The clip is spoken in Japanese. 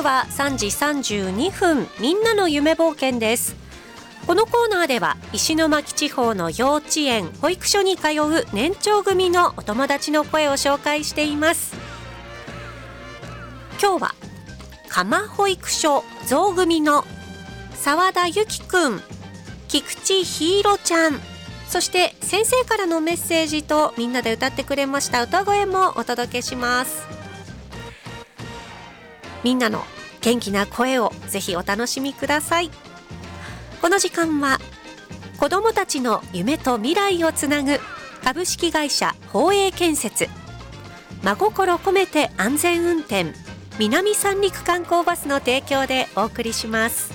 は3時32分、みんなの夢冒険です。このコーナーでは石巻地方の幼稚園保育所に通う年長組のお友達の声を紹介しています。今日は鎌保育所象組の澤田由紀くん、菊池ひいろちゃん、そして先生からのメッセージとみんなで歌ってくれました歌声もお届けします。みんなの元気な声をぜひお楽しみください。この時間は子どもたちの夢と未来をつなぐ株式会社宝永建設、真心込めて安全運転、南三陸観光バスの提供でお送りします。